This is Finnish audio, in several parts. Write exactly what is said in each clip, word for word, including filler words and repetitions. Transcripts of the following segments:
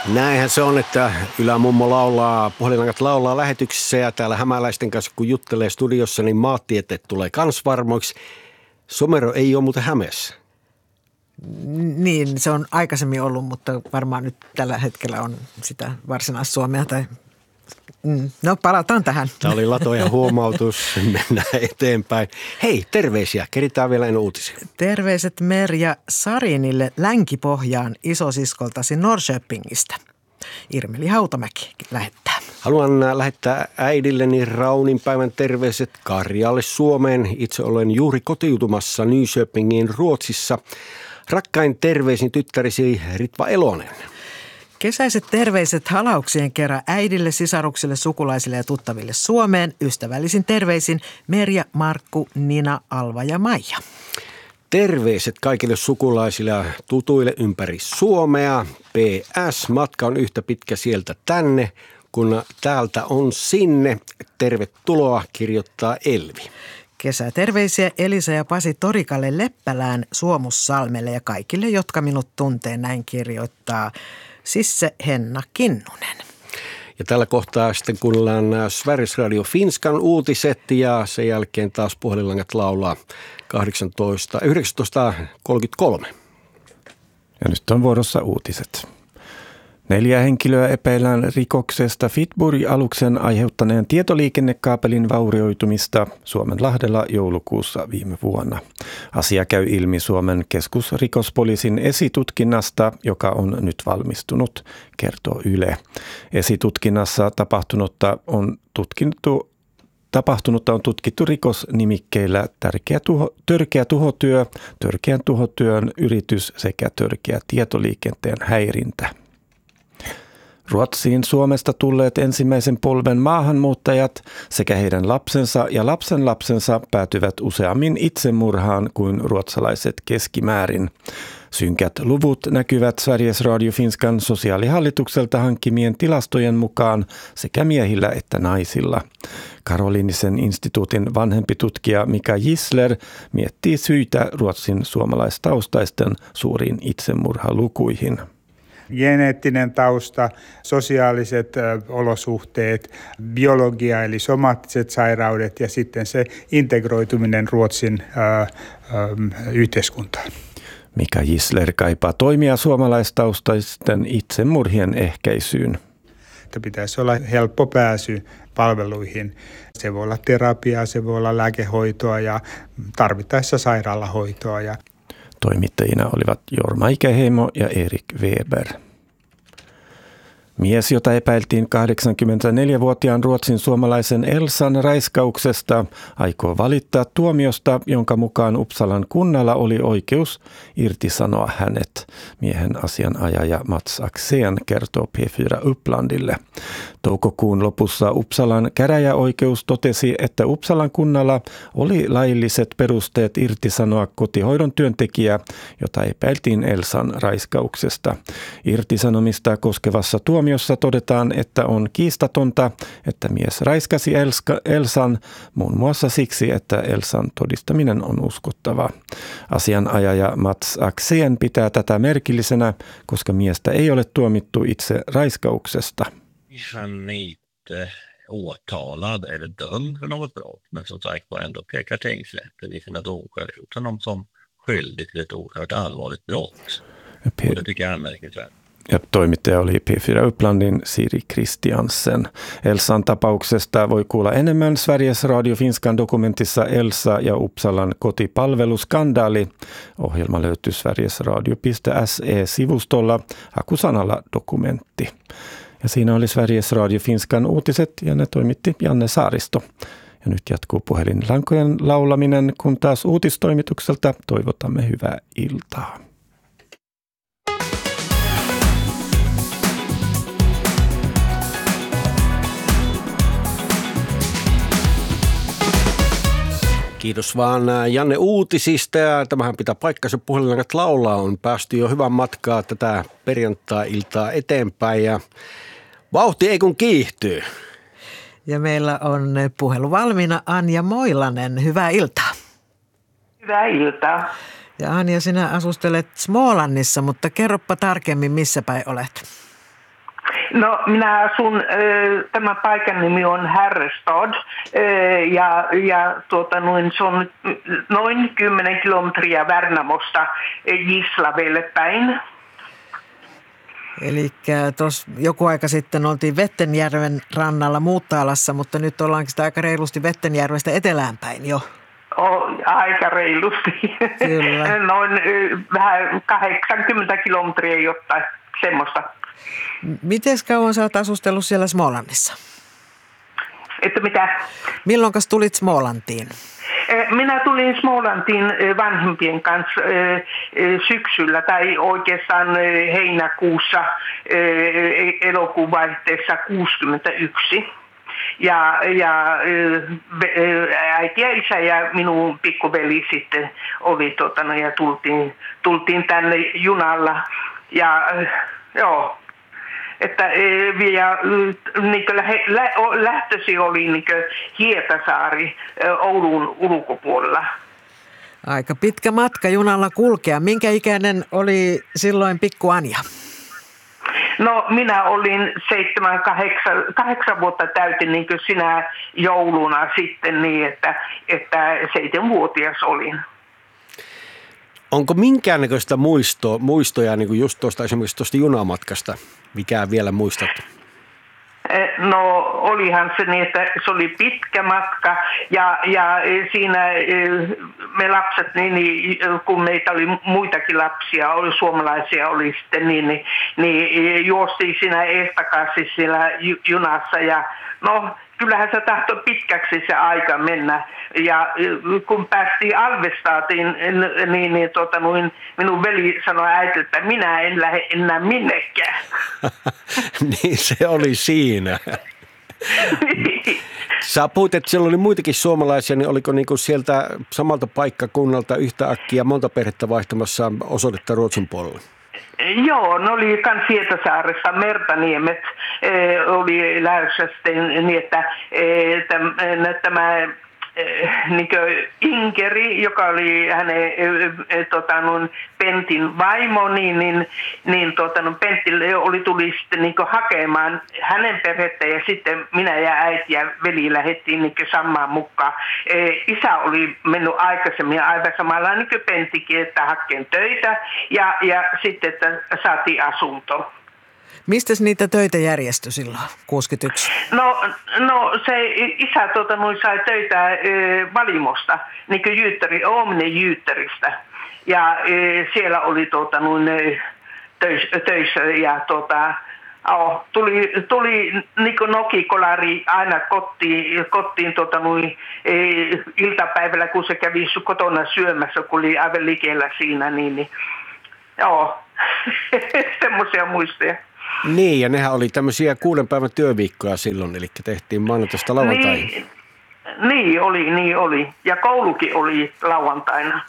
Näinhän se on, että Ylämummo laulaa, puhelinlangat laulaa lähetyksissä ja täällä hämäläisten kanssa kun juttelee studiossa, niin maantieteet tulee kans varmoiksi. Somero ei ole muuten Hämeessä. Niin, se on aikaisemmin ollut, mutta varmaan nyt tällä hetkellä on sitä Varsinais-Suomea tai... No, palataan tähän. Tämä oli lato ja huomautus. Mennään eteenpäin. Hei, terveisiä. Keritään vielä ennen uutisia. Terveiset Merja Sarinille Länki-Pohjaan isosiskoltasi Norrköpingistä. Irmeli Hautamäki lähettää. Haluan lähettää äidilleni Raunin päivän terveiset Karjalle Suomeen. Itse olen juuri kotiutumassa Nyköpingin Ruotsissa. Rakkain terveisin tyttärisi Ritva Elonen. Kesäiset terveiset halauksien kerran äidille, sisaruksille, sukulaisille ja tuttaville Suomeen. Ystävällisin terveisin Merja, Markku, Nina, Alva ja Maija. Terveiset kaikille sukulaisille ja tutuille ympäri Suomea. P S. Matka on yhtä pitkä sieltä tänne, kun täältä on sinne. Tervetuloa, kirjoittaa Elvi. Kesäterveisiä Elisa ja Pasi Torikalle Leppälään Suomussalmelle ja kaikille, jotka minut tuntee, näin kirjoittaa Sisse Henna Kinnunen. Ja tällä kohtaa sitten kuunnellaan Sveriges Radio Finskan uutiset ja sen jälkeen taas puhelinlangat laulaa kahdeksantoista, yhdeksäntoista kolmekymmentäkolme. Ja nyt on vuorossa uutiset. Neljä henkilöä epäillään rikoksesta Fitburg-aluksen aiheuttaneen tietoliikennekaapelin vaurioitumista Suomenlahdella joulukuussa viime vuonna. Asia käy ilmi Suomen keskusrikospoliisin esitutkinnasta, joka on nyt valmistunut, kertoo Yle. Esitutkinnassa tapahtunutta on tutkittu Tapahtunutta on tutkittu rikosnimikkeillä tärkeä tuho, törkeä tuhotyö, törkeän tuhotyön yritys sekä törkeä tietoliikenteen häirintä. Ruotsiin Suomesta tulleet ensimmäisen polven maahanmuuttajat sekä heidän lapsensa ja lapsenlapsensa päätyvät useammin itsemurhaan kuin ruotsalaiset keskimäärin. Synkät luvut näkyvät Sveriges Radio Finskan sosiaalihallitukselta hankkimien tilastojen mukaan sekä miehillä että naisilla. Karolinisen instituutin vanhempi tutkija Mika Gisler miettii syitä Ruotsin suomalaistaustaisten suuriin itsemurhalukuihin. Geneettinen tausta, sosiaaliset ö, olosuhteet, biologia eli somaattiset sairaudet ja sitten se integroituminen Ruotsin ö, ö, yhteiskuntaan. Mika Gisler kaipaa toimia suomalaistaustaisten itsemurhien ehkäisyyn. Että pitäisi olla helppo pääsy palveluihin. Se voi olla terapiaa, se voi olla lääkehoitoa ja tarvittaessa sairaalahoitoa. Ja toimittajina olivat Jorma Ikäheimo ja Erik Weber. Mies, jota epäiltiin kahdeksankymmentäneljävuotiaan ruotsin suomalaisen Elsan raiskauksesta, aikoo valittaa tuomiosta, jonka mukaan Uppsalan kunnalla oli oikeus irtisanoa hänet. Miehen asianajaja Mats Axén kertoo P neljä Upplandille. Toukokuun lopussa Uppsalan käräjäoikeus totesi, että Uppsalan kunnalla oli lailliset perusteet irtisanoa kotihoidon työntekijä, jota epäiltiin Elsan raiskauksesta. Irtisanomista koskevassa tuomiossa todetaan, että on kiistatonta, että mies raiskasi Elsan muun muassa siksi, että Elsan todistaminen on uskottava. Asianajaja Mats Axén pitää tätä merkillisenä, koska miestä ei ole tuomittu itse raiskauksesta. Han är inte åtalad eller dömd för något brott, men som sagt var ändå pekar tingsrätten i sina domar ut honom som skyldig till ett oerhört allvarligt brott. Och det tycker jag är anmärkningsvärt. Ja toimittaja oli P neljä Upplandin Siri Kristiansen. Elsan tapauksesta voi kuulla enemmän Sveriges Radio Finskan dokumentissa Elsa ja Uppsalan kotipalveluskandaali. Ohjelma löytyy sverigesradio piste se-sivustolla hakusanalla dokumentti. Ja siinä oli Sveriges Radio Finskan uutiset ja ne toimitti Janne Saaristo. Ja nyt jatkuu puhelinlankojen laulaminen, kun taas uutistoimitukselta toivotamme hyvää iltaa. Kiitos vaan Janne uutisista ja tämähän pitää paikkansa, puhelinlangat laulaa, on päästy jo hyvän matkaa tätä perjantai-iltaa eteenpäin ja vauhti ei kun kiihtyy. Ja meillä on puhelu valmiina Anja Moilanen, hyvää iltaa. Hyvää iltaa. Ja Anja, sinä asustelet Smålandissa, mutta kerropa tarkemmin, missä päin olet. No minä asun, tämän paikan nimi on Härrestad ja, ja tuota, noin, se on noin kymmenen kilometriä Värnamosta Gislavelle päin. Eli tuossa joku aika sitten oltiin Vettenjärven rannalla Muuttalassa, mutta nyt ollaankin sitä aika reilusti Vettenjärvestä etelään päin jo. Oh, aika reilusti. Kyllä. Noin vähän kahdeksankymmentä kilometriä jotain semmoista. Miten kauan sä oot asustellut siellä Smålandissa? Että mitä? Milloinkas tulit Smålantiin? Minä tulin Smålantiin vanhempien kanssa syksyllä tai oikeastaan heinäkuussa elokuun vaihteessa kuusikymmentäyksi. Ja, ja äiti ja isä ja minun pikkuveli sitten oli, tota, no, ja tultiin, tultiin tänne junalla. Ja joo, että ja, niin lähtösi oli niin Hietasaari Oulun ulkopuolella. Aika pitkä matka junalla kulkea. Minkä ikäinen oli silloin pikku Anja? No minä olin seitsemän, kahdeksan, kahdeksan vuotta täytin niin kuin sinä jouluna sitten niin, että, että seitsemänvuotias olin. Onko minkäännäköistä muistoa, muistoja niin kuin just tuosta esimerkiksi tuosta junamatkasta, mikä vielä muistat? No olihan se niin, että se oli pitkä matka ja, ja siinä me lapset, niin, niin, kun meitä oli muitakin lapsia, oli suomalaisia oli sitten, niin, niin, niin juostiin siinä eestakassi siellä junassa ja no kyllähän se tahtoi pitkäksi se aika mennä. Ja kun päästiin Alvestaatiin, niin, niin tota, noin, minun veli sanoi äiti, että minä en lähde enää minnekään. Niin se oli siinä. Sä puhuit, että siellä oli muitakin suomalaisia, niin oliko niinku sieltä samalta paikkakunnalta yhtä äkkiä monta perhettä vaihtamassa osoitetta Ruotsin puolella? Joo, ne oli kans Hietasaaressa, Mertaniemet eh, oli lähdössä sitten niin, että eh, täm, tämä eh, niin Inkeri, joka oli hänen eh, tota, nun, Pentin vaimo, niin, niin, niin tota, nun, Pentti oli tuli sitten niin hakemaan hänen perhettä ja sitten minä ja äiti ja veli lähdettiin niin samaan mukaan. Eh, isä oli mennyt aikaisemmin aivan samalla niin kuin Penttikin, että hakkeen töitä ja, ja sitten, että saatiin asunto. Mistäs niitä töitä järjestyi silloin kuusikymmentäyksi? No, no se isä tuota, noin, sai töitä e, Valimosta, niin kuin Jyyttäri, Oominen Jyyttäristä. Ja e, siellä oli tuota, noin, töis, töissä ja tuota, oh, tuli, tuli niin kuin nokikolari aina kotiin, kotiin tuota, noin, e, iltapäivällä, kun se kävi kotona syömässä, kun oli aivan likellä siinä. Niin, niin, joo, semmoisia muistoja. Niin, ja nehän oli tämmöisiä kuuden päivän työviikkoja silloin, eli tehtiin maanantaista lauantaihin. Niin, niin oli, niin oli. Ja koulukin oli lauantaina.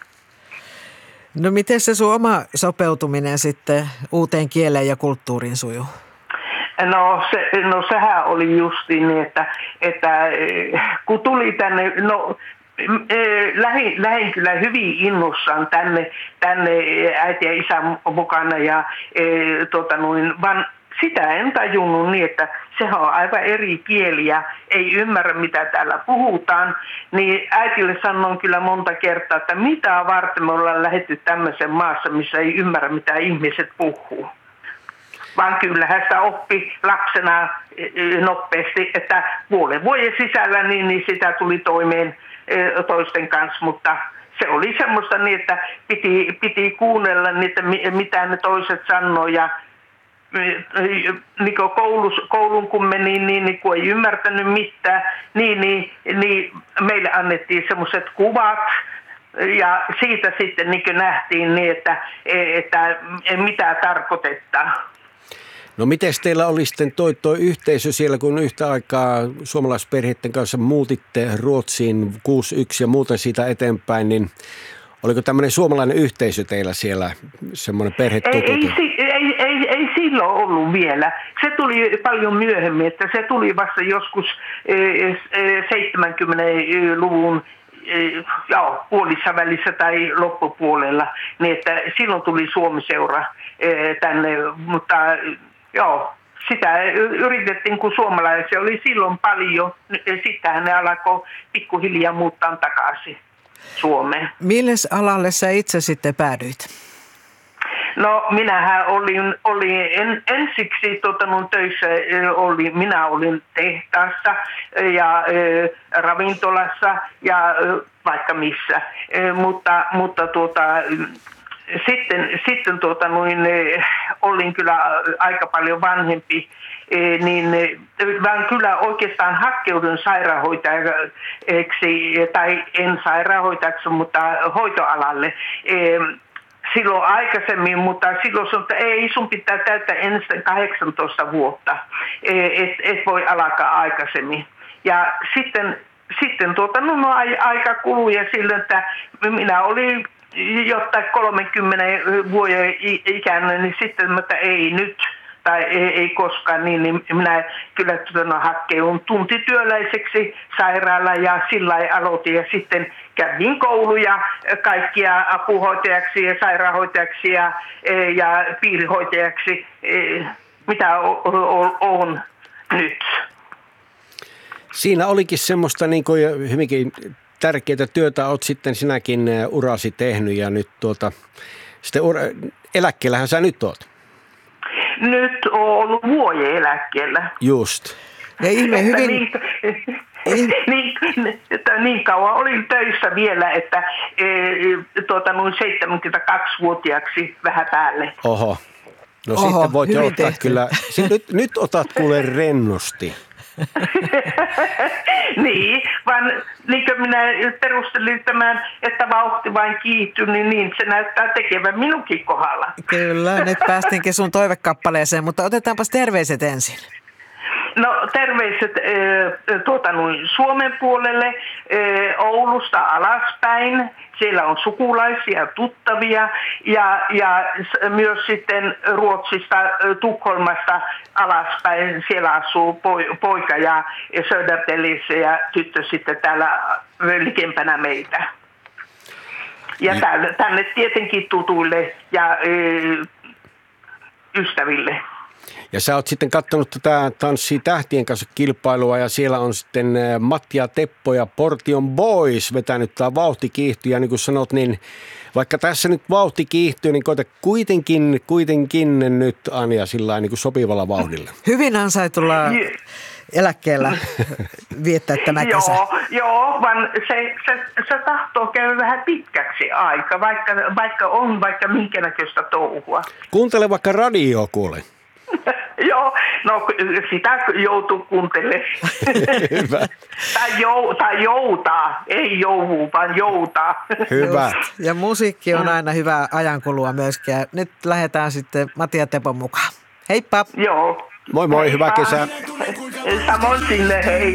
No miten se sun oma sopeutuminen sitten uuteen kieleen ja kulttuuriin sujuu? No, se, no sehän oli justiin niin, että, että kun tuli tänne, no lähin, lähin kyllä hyvin innossaan tänne, tänne äiti ja isän mukana ja e, tota noin, vaan sitä en tajunnut niin, että sehän on aivan eri kieli ja ei ymmärrä mitä täällä puhutaan, niin äitille sanon kyllä monta kertaa, että mitä varten me ollaan lähdetty tämmöisen maassa, missä ei ymmärrä mitä ihmiset puhuu. Vaan kyllähän sitä oppi lapsena nopeasti, että puolen vuoden sisällä niin, niin sitä tuli toimeen toisten kanssa, mutta se oli semmoista niin, että piti, piti kuunnella niitä, mitä ne toiset sanoo ja niin koulus, koulun kun meni, niin, niin kun ei ymmärtänyt mitään, niin, niin, niin meille annettiin semmoiset kuvat ja siitä sitten niin nähtiin niin, että, että mitä tarkoitetaan. No miten teillä oli sitten toi, toi yhteisö siellä, kun yhtä aikaa suomalaisperheiden kanssa muutitte Ruotsiin kuusikymmentäyksi ja muuten siitä eteenpäin, niin oliko tämmöinen suomalainen yhteisö teillä siellä, semmoinen perhetututu? Ei, ei, ei, ei, ei silloin ollut vielä. Se tuli paljon myöhemmin, että se tuli vasta joskus seitsemänkymmentäluvun joo, puolissa välissä tai loppupuolella, niin että silloin tuli Suomi-seura tänne, mutta joo, sitä yritettiin, kun suomalaisia oli silloin paljon. Sittenhän ne alkoi pikkuhiljaa muuttaa takaisin Suomeen. Milles alalle sä itse sitten päädyit? No minähän olin, olin en, ensiksi tota, mun töissä, oli, minä olin tehtaassa ja ä, ravintolassa ja ä, vaikka missä, ä, mutta, mutta tuota, sitten, sitten tuota, noin, olin kyllä aika paljon vanhempi, niin vaan kyllä oikeastaan hakkeudun sairaanhoitajaksi, tai en sairaanhoitajaksi, mutta hoitoalalle silloin aikaisemmin, mutta silloin sanoi, että ei, sun pitää täyttää ensin kahdeksantoista vuotta, et, et voi alkaa aikaisemmin. Ja sitten, sitten tuota, no, aika kului ja sillä, että minä olin jotain kolmenkymmenen vuoden ikäinen, niin sitten, että ei nyt tai ei, ei koskaan, niin, niin minä kyllä no, hakkeudun tuntityöläiseksi sairaala ja sillä lailla aloitin ja sitten kävin kouluja kaikkia apuhoitajaksi ja sairaanhoitajaksi ja, ja piirihoitajaksi, mitä on nyt. Siinä olikin semmoista niin kuin hyvinkin tärkeää työtä, olet sitten sinäkin urasi tehnyt ja nyt tuota, sitten ura, eläkkeellähän sä nyt oot. Nyt on ollut vuoden eläkkeellä. Just. Ja ihme hyvin... Niin, niin, että niin kauan olin töissä vielä, että e, tuota, noin seitsemänkymmentäkaksivuotiaaksi vähän päälle. Oho. No Oho, sitten voit ottaa tehty. kyllä. Nyt, nyt otat kuule rennosti. Niin, vaan niin kuin minä perustelin tämän, että vauhti vain kiihtyy, niin, niin se näyttää tekevän minunkin kohdalla. Kyllä, nyt päästinkin sun toivekappaleeseen, mutta otetaanpas terveiset ensin. No terveiset äh, tuota, noin Suomen puolelle, äh, Oulusta alaspäin. Siellä on sukulaisia, tuttavia ja, ja myös sitten Ruotsista, Tukholmasta alaspäin. Siellä asuu poika ja Södertäljissä ja tyttö sitten täällä likempänä meitä. Ja tänne, tänne tietenkin tutuille ja ö, ystäville. Ja sä oot sitten katsonut tätä Tanssii tähtien kanssa -kilpailua ja siellä on sitten Matti ja Teppo ja Portion Boys vetänyt tämä vauhti kiihtyy. Ja niin kuin sanot, niin vaikka tässä nyt vauhti kiihtyy, niin koita kuitenkin, kuitenkin nyt Anja sillä niin kuin sopivalla vauhdilla. Hyvin ansaitulla eläkkeellä viettää tämä kesä. Joo, joo, vaan se, se, se tahtoo käydä vähän pitkäksi aika, vaikka, vaikka on vaikka minkä näköistä touhua. Kuuntele vaikka radioa kuule. Joo, no sitä joutuu kuuntelemaan. Hyvä. tai, jou, tai joutaa, ei jouhuu, vaan joutaa. Hyvä. Just. Ja musiikki on aina hyvää ajankulua myöskin. Ja nyt lähdetään sitten Matti ja Tepon mukaan. Heippa! Joo. Moi moi, Heippa. hyvää kesää. Samoin sinne, hei.